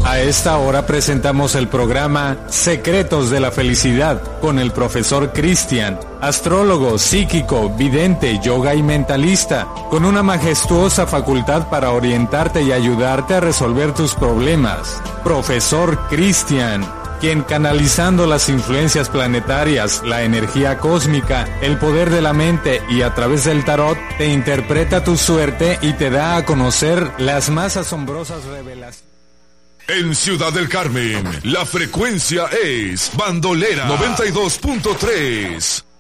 A esta hora presentamos el programa Secretos de la Felicidad con el profesor Cristian, astrólogo, psíquico, vidente, yoga y mentalista, con una majestuosa facultad para orientarte y ayudarte a resolver tus problemas. Profesor Cristian, quien canalizando las influencias planetarias, la energía cósmica, el poder de la mente y a través del tarot, te interpreta tu suerte y te da a conocer las más asombrosas revelaciones. En Ciudad del Carmen, la frecuencia es Bandolera 92.3.